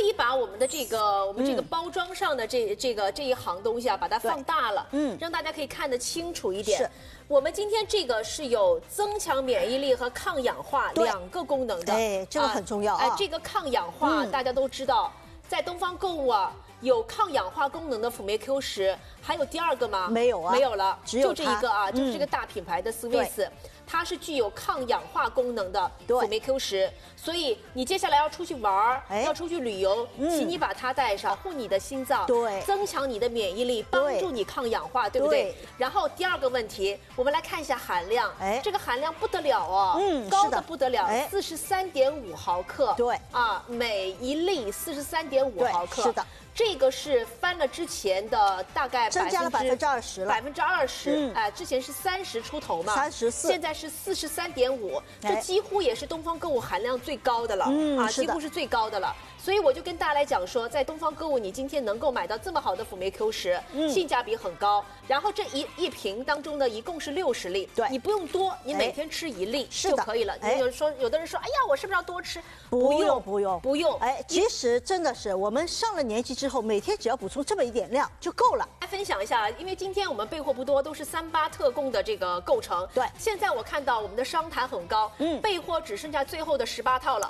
意把我们的这个包装上的这一行东西啊，把它放大了，让大家可以看得清楚一点。 是， 我们今天这个是有增强免疫力和抗氧化2个功能的。 哎，这个很重要啊。 这个抗氧化大家都知道，在东方购物啊。有抗氧化功能的辅酶 Q10，还有第2个吗？ 没有啊， 没有了， 只有就这一个啊，就是这个大品牌的 Swiss，它是具有抗氧化功能的辅酶 Q10，所以你接下来要出去玩要出去旅游，请你把它带上，保护你的心脏， 对， 增强你的免疫力，帮助你抗氧化，对不对？然后第2个问题，我们来看一下含量，这个含量不得了哦，高的不得了，43.5毫克， 对啊，每一粒43.5毫克， 是的。 这个是翻了之前的大概增加了20%了 ，20%，哎，之前是30出头嘛 ，34， 现在是43.5，这几乎也是东方购物含量最高的了，几乎是最高的了。所以我就跟大家来讲说，在东方购物，你今天能够买到这么好的辅酶 Q10，性价比很高。然后这一瓶当中呢，一共是60粒， 对， 你不用多，你每天吃1粒就可以了。有的人说，哎呀，我是不是要多吃？ 不用。 哎， 其实真的是我们上了年纪之后，每天只要补充这么一点量就够了。 来分享一下，因为今天我们备货不多，都是38特供的这个构成。 对， 现在我看到我们的商谈很高，备货只剩下最后的18套了。